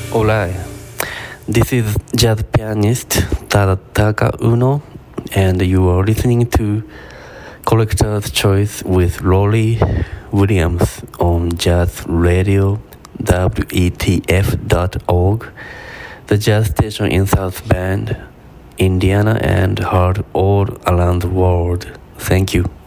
Hola, this is jazz pianist Taka Uno, and you are listening to Collector's Choice with Rory Williams on Jazz Radio WETF.org, the jazz station in South Bend, Indiana, and heard all around the world. Thank you.